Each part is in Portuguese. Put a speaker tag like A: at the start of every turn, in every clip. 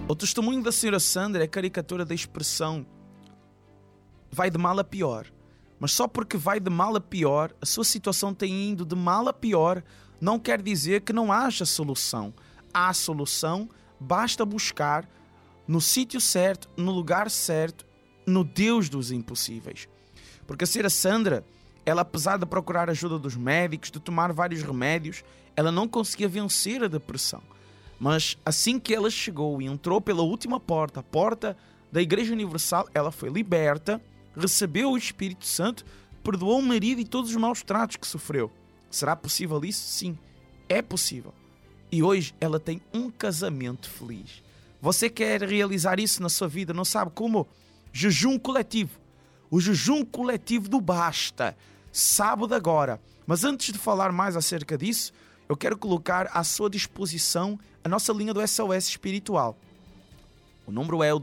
A: O testemunho da senhora Sandra é caricatura da expressão vai de mal a pior. Mas só porque vai de mal a pior, a sua situação tem ido de mal a pior, não quer dizer que não haja solução. Há solução, basta buscar no sítio certo, no lugar certo, no Deus dos impossíveis. Porque a senhora Sandra, ela, apesar de procurar ajuda dos médicos, de tomar vários remédios, ela não conseguia vencer a depressão. Mas assim que ela chegou e entrou pela última porta, a porta da Igreja Universal, ela foi liberta, recebeu o Espírito Santo, perdoou o marido e todos os maus tratos que sofreu. Será possível isso? Sim, é possível. E hoje ela tem um casamento feliz. Você quer realizar isso na sua vida, não sabe como? Jejum coletivo. O jejum coletivo do Basta. Sábado agora. Mas antes de falar mais acerca disso, eu quero colocar à sua disposição a nossa linha do SOS espiritual. O número é o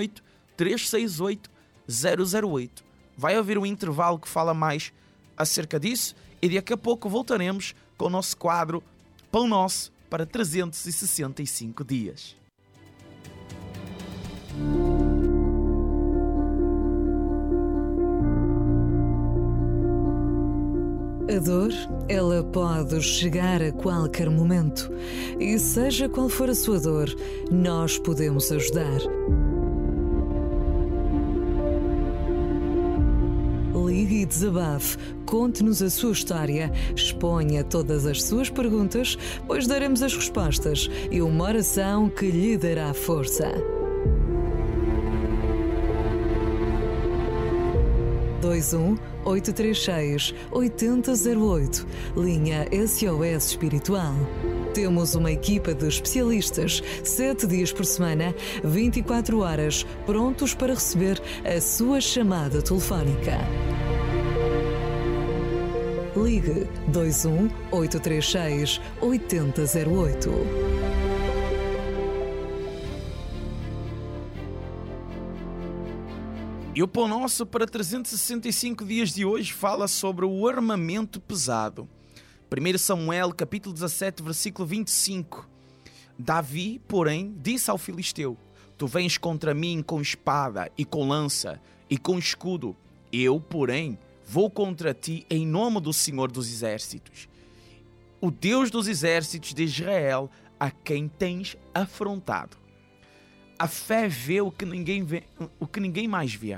A: 218-368-008. Vai haver um intervalo que fala mais acerca disso e daqui a pouco voltaremos com o nosso quadro Pão Nosso para 365 dias.
B: A dor, ela pode chegar a qualquer momento. E seja qual for a sua dor, nós podemos ajudar. Ligue e desabafe, conte-nos a sua história, exponha todas as suas perguntas, pois daremos as respostas e uma oração que lhe dará força. 21-836-8008, linha SOS Espiritual. Temos uma equipa de especialistas, 7 dias por semana, 24 horas, prontos para receber a sua chamada telefónica. Ligue 21-836-8008.
A: E o Pão Nosso para 365 dias de hoje fala sobre o armamento pesado. 1 Samuel, capítulo 17, versículo 25. Davi, porém, disse ao filisteu: Tu vens contra mim com espada e com lança e com escudo. Eu, porém, vou contra ti em nome do Senhor dos Exércitos, o Deus dos exércitos de Israel, a quem tens afrontado. A fé vê o que ninguém mais vê,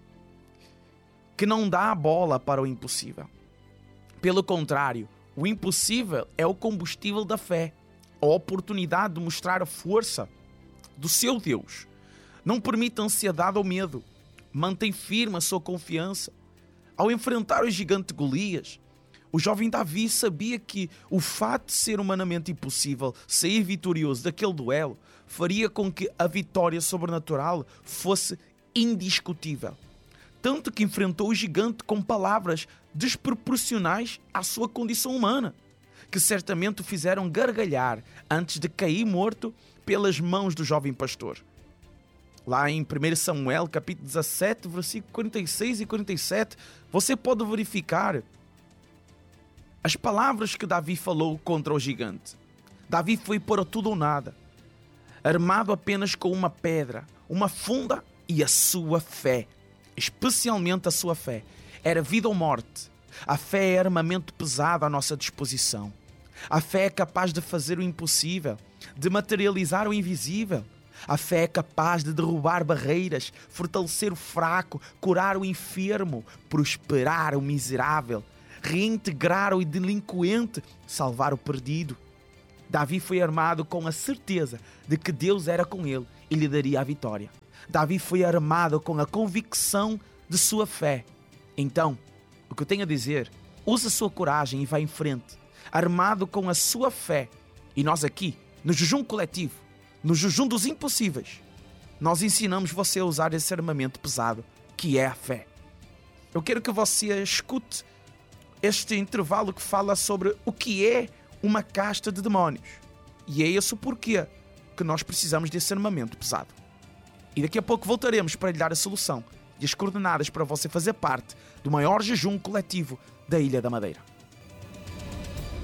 A: que não dá a bola para o impossível. Pelo contrário, o impossível é o combustível da fé, a oportunidade de mostrar a força do seu Deus. Não permite ansiedade ou medo, mantém firme a sua confiança. Ao enfrentar o gigante Golias, o jovem Davi sabia que o fato de ser humanamente impossível sair vitorioso daquele duelo faria com que a vitória sobrenatural fosse indiscutível. Tanto que enfrentou o gigante com palavras desproporcionais à sua condição humana, que certamente o fizeram gargalhar antes de cair morto pelas mãos do jovem pastor. Lá em 1 Samuel, capítulo 17, versículo 46 e 47, você pode verificar as palavras que Davi falou contra o gigante. Davi foi por tudo ou nada, armado apenas com uma pedra, uma funda e a sua fé. Especialmente a sua fé. Era vida ou morte. A fé é armamento pesado à nossa disposição. A fé é capaz de fazer o impossível, de materializar o invisível. A fé é capaz de derrubar barreiras, fortalecer o fraco, curar o enfermo, prosperar o miserável, reintegrar o delinquente, salvar o perdido. Davi foi armado com a certeza de que Deus era com ele e lhe daria a vitória. Davi foi armado com a convicção de sua fé. Então, o que eu tenho a dizer, use a sua coragem e vá em frente, armado com a sua fé. E nós aqui, no jejum coletivo, no jejum dos impossíveis, nós ensinamos você a usar esse armamento pesado, que é a fé. Eu quero que você escute este intervalo que fala sobre o que é uma casta de demónios. E é esse o porquê que nós precisamos desse armamento pesado. E daqui a pouco voltaremos para lhe dar a solução e as coordenadas para você fazer parte do maior jejum coletivo da Ilha da Madeira.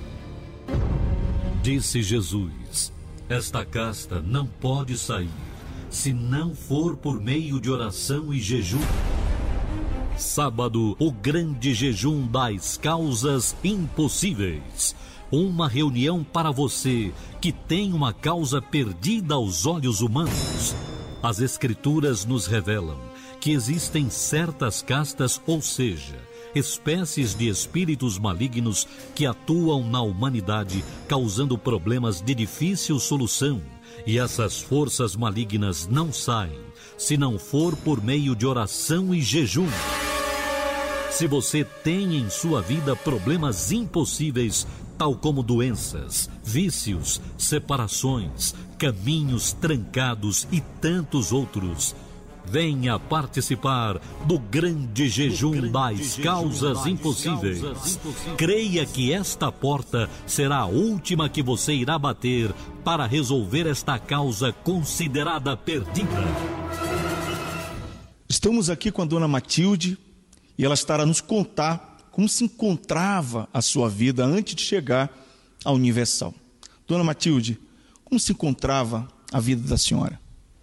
C: Disse Jesus: esta casta não pode sair se não for por meio de oração e jejum. Sábado, o grande jejum das causas impossíveis. Uma reunião para você que tem uma causa perdida aos olhos humanos. As Escrituras nos revelam que existem certas castas, ou seja, espécies de espíritos malignos que atuam na humanidade, causando problemas de difícil solução. E essas forças malignas não saem se não for por meio de oração e jejum. Se você tem em sua vida problemas impossíveis, tal como doenças, vícios, separações, caminhos trancados e tantos outros, venha participar do grande jejum das causas impossíveis. Creia que esta porta será a última que você irá bater para resolver esta causa considerada perdida.
D: Estamos aqui com a dona Matilde e ela estará nos contar como se encontrava a sua vida antes de chegar à Universal. Dona Matilde, como se encontrava a vida da senhora?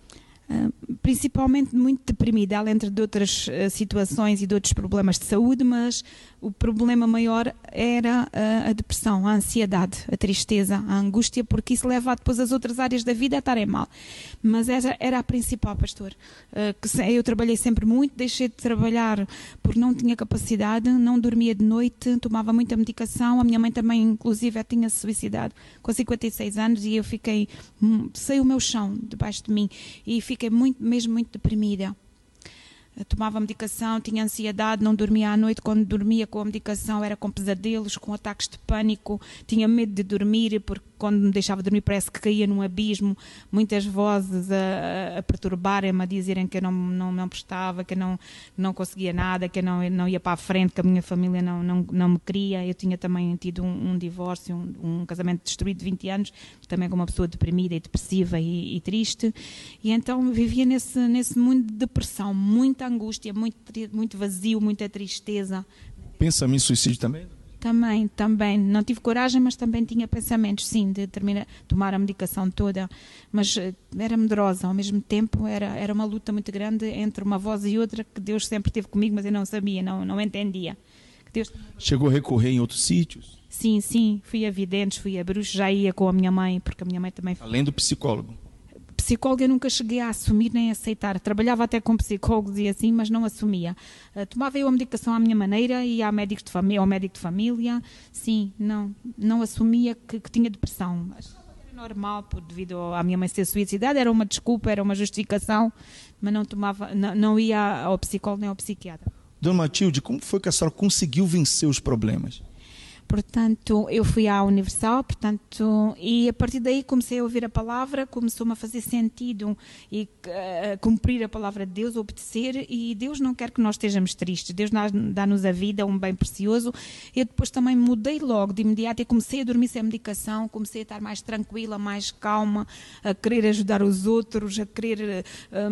E: Principalmente muito deprimida, além de outras situações e de outros problemas de saúde, mas o problema maior era a depressão, a ansiedade, a tristeza, a angústia, porque isso leva depois as outras áreas da vida a estarem mal. Mas essa era a principal, pastor. Eu trabalhei sempre muito, deixei de trabalhar porque não tinha capacidade, não dormia de noite, tomava muita medicação. A minha mãe também, inclusive, tinha-se suicidado com 56 anos e eu fiquei, sei o meu chão debaixo de mim e fiquei mesmo muito deprimida. Eu tomava medicação, tinha ansiedade, não dormia à noite. Quando dormia com a medicação era com pesadelos, com ataques de pânico, tinha medo de dormir, porque quando me deixava dormir parece que caía num abismo, muitas vozes a perturbarem-me, a dizerem que eu não prestava, que eu não conseguia nada, que eu não ia para a frente, que a minha família não me queria. Eu tinha também tido um divórcio, um casamento destruído de 20 anos, também com uma pessoa deprimida e depressiva e triste, e então vivia nesse mundo de depressão, muita angústia, muito vazio, muita tristeza.
D: Pensamento em suicídio também?
E: Também. Não tive coragem, mas também tinha pensamentos, sim, de tomar a medicação toda. Mas era medrosa, ao mesmo tempo era uma luta muito grande entre uma voz e outra, que Deus sempre esteve comigo, mas eu não sabia, não entendia. Deus...
D: Chegou a recorrer em outros sítios?
E: Sim, fui a videntes, fui a bruxos, já ia com a minha mãe, porque a minha mãe também...
D: Além do psicólogo?
E: Psicóloga eu nunca cheguei a assumir nem a aceitar. Trabalhava até com psicólogos e assim, mas não assumia. Tomava eu a medicação à minha maneira, ia ao médico de família. Sim, não assumia que tinha depressão. Achava que era normal, devido à minha mãe ser suicidada, era uma desculpa, era uma justificação, mas não ia ao psicólogo nem ao psiquiatra.
D: Dona Matilde, como foi que a senhora conseguiu vencer os problemas?
E: Portanto, eu fui à Universal, e a partir daí comecei a ouvir a palavra, começou-me a fazer sentido e cumprir a palavra de Deus, obedecer, e Deus não quer que nós estejamos tristes, Deus dá-nos a vida, um bem precioso. Eu depois também mudei logo, de imediato, e comecei a dormir sem medicação, comecei a estar mais tranquila, mais calma, a querer ajudar os outros, a querer...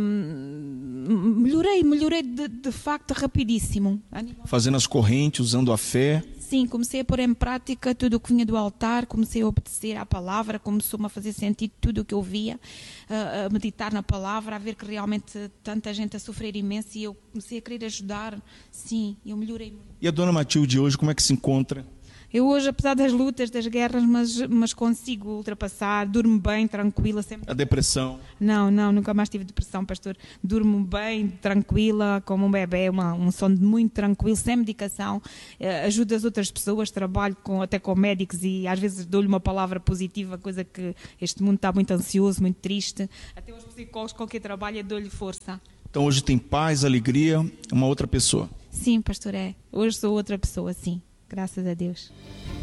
E: melhorei de facto rapidíssimo.
D: Fazendo as correntes, usando a fé...
E: Sim, comecei a pôr em prática tudo o que vinha do altar, comecei a obedecer à palavra, começou-me a fazer sentido tudo o que eu via, a meditar na palavra, a ver que realmente tanta gente a sofrer imenso, e eu comecei a querer ajudar. Sim, eu melhorei muito.
D: E a dona Matilde hoje, como é que se encontra?
E: Eu hoje, apesar das lutas, das guerras, mas consigo ultrapassar, durmo bem, tranquila. Sempre...
D: A depressão?
E: Não, nunca mais tive depressão, pastor. Durmo bem, tranquila, como um bebê, um sono muito tranquilo, sem medicação. Ajudo as outras pessoas, trabalho até com médicos e às vezes dou-lhe uma palavra positiva, coisa que este mundo está muito ansioso, muito triste. Até os psicólogos com quem trabalho, dou-lhe força.
D: Então hoje tem paz, alegria, uma outra pessoa?
E: Sim, pastor, é. Hoje sou outra pessoa, sim. Graças a Deus.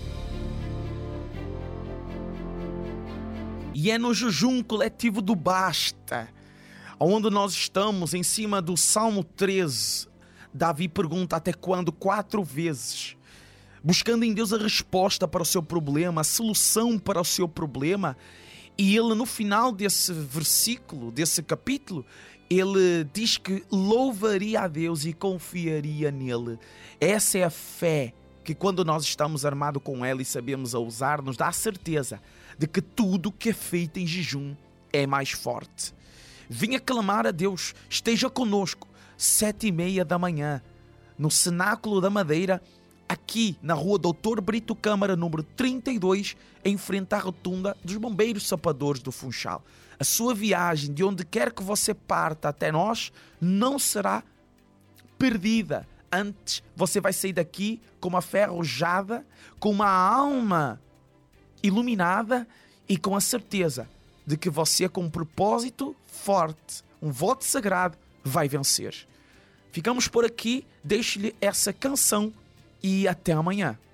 A: E é no jejum coletivo do Basta, onde nós estamos, em cima do Salmo 13. Davi pergunta até quando 4 vezes, buscando em Deus a resposta para o seu problema, a solução para o seu problema. E ele, no final desse versículo, desse capítulo, ele diz que louvaria a Deus e confiaria nele. Essa é a fé que, quando nós estamos armados com ela e sabemos a usar, nos dá a certeza de que tudo que é feito em jejum é mais forte. Vinha clamar a Deus. Esteja conosco. 7h30 da manhã, no Cenáculo da Madeira, aqui na rua Doutor Brito Câmara, número 32, em frente à rotunda dos Bombeiros Sapadores do Funchal. A sua viagem, de onde quer que você parta até nós, não será perdida. Antes, você vai sair daqui com uma fé arrojada, com uma alma iluminada e com a certeza de que você, com um propósito forte, um voto sagrado, vai vencer. Ficamos por aqui, deixo-lhe essa canção e até amanhã.